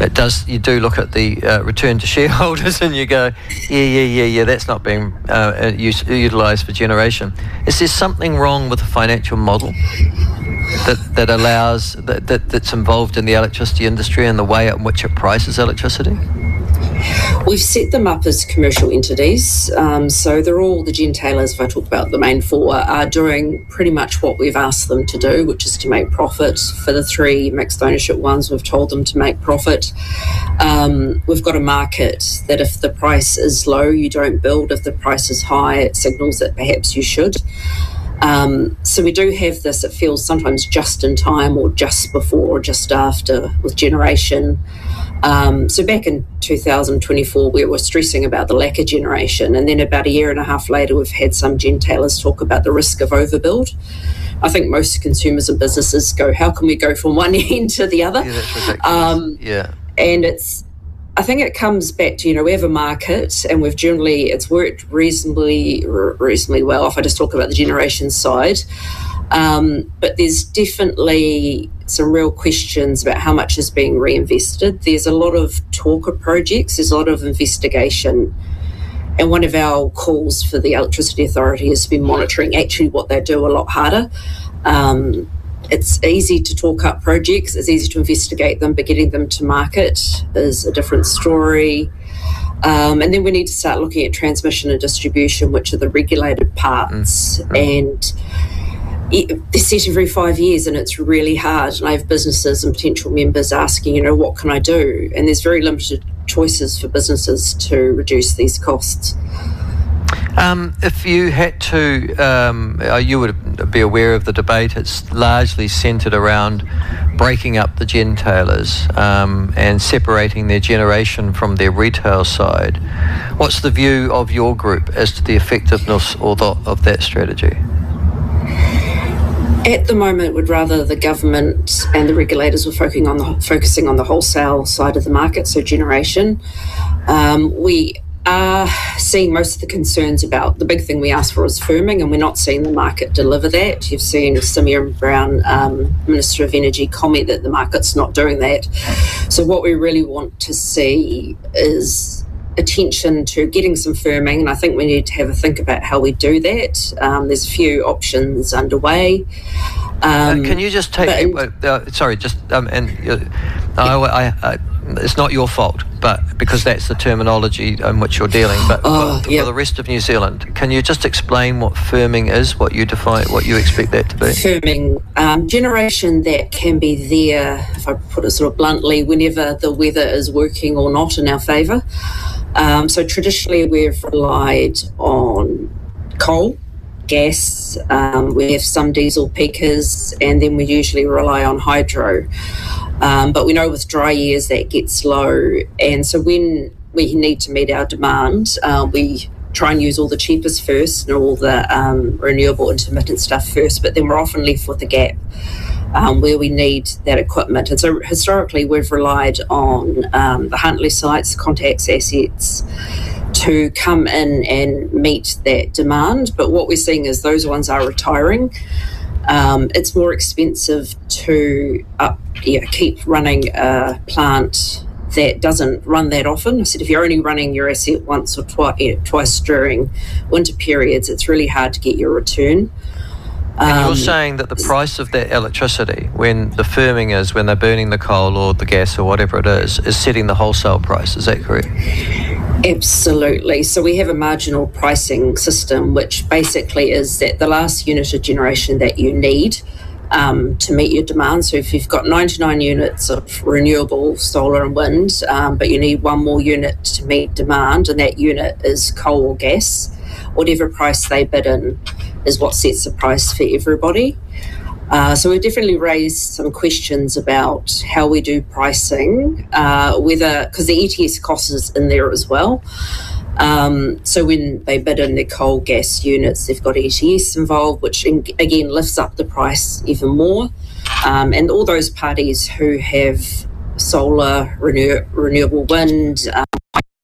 you do look at the return to shareholders and you go, yeah, that's not being utilised for generation. Is there something wrong with the financial model that allows, that's involved in the electricity industry and the way in which it prices electricity? We've set them up as commercial entities, so they're all the gentailers, if I talk about the main four, are doing pretty much what we've asked them to do, which is to make profit. For the 3 mixed ownership ones, we've told them to make profit. We've got a market that if the price is low, you don't build. If the price is high, it signals that perhaps you should. So we do have this, it feels sometimes just in time or just before or just after with generation. So back in 2024, we were stressing about the lack of generation, and then about a year and a half later, we've had some gentailers talk about the risk of overbuild. I think most consumers and businesses go, how can we go from one end to the other? Yeah, that's ridiculous. And I think it comes back to, we have a market and it's worked reasonably well, if I just talk about the generation side. But there's definitely some real questions about how much is being reinvested. There's a lot of talk of projects, there's a lot of investigation. And one of our calls for the Electricity Authority is to be monitoring actually what they do a lot harder. It's easy to talk up projects, it's easy to investigate them, but getting them to market is a different story. And then we need to start looking at transmission and distribution, which are the regulated parts. And they're set every 5 years and it's really hard. And I have businesses and potential members asking, what can I do? And there's very limited choices for businesses to reduce these costs. If you had to, you would be aware of the debate. It's largely centred around breaking up the gentailers and separating their generation from their retail side. What's the view of your group as to the effectiveness of that strategy? At the moment, we'd rather the government and the regulators were focusing on the wholesale side of the market, so generation. We are seeing most of the concerns about the big thing we asked for is firming, and we're not seeing the market deliver that. You've seen Simeon Brown, Minister of Energy, comment that the market's not doing that. So what we really want to see is attention to getting some firming, and I think we need to have a think about how we do that. There's a few options underway. Can you just take? It's not your fault, but because that's the terminology in which you're dealing. But for the rest of New Zealand, can you just explain what firming is? What you define? What you expect that to be? Firming, generation that can be there, if I put it sort of bluntly, whenever the weather is working or not in our favour. So traditionally we've relied on coal, gas, we have some diesel peakers, and then we usually rely on hydro. But we know with dry years that gets low, and so when we need to meet our demand, we try and use all the cheapest first and all the renewable intermittent stuff first, but then we're often left with a gap where we need that equipment. And so historically we've relied on the Huntly sites, Contact's assets, to come in and meet that demand. But what we're seeing is those ones are retiring. It's more expensive to keep running a plant that doesn't run that often. I said if you're only running your asset once or twice during winter periods, it's really hard to get your return. And you're saying that the price of that electricity, when the firming is, when they're burning the coal or the gas or whatever it is setting the wholesale price, is that correct? Absolutely. So we have a marginal pricing system, which basically is that the last unit of generation that you need to meet your demand. So if you've got 99 units of renewable solar and wind, but you need one more unit to meet demand, and that unit is coal or gas, whatever price they bid in is what sets the price for everybody. So we've definitely raised some questions about how we do pricing, because the ETS cost is in there as well. So when they bid in their coal gas units, they've got ETS involved, which again lifts up the price even more. And all those parties who have solar, renewable wind,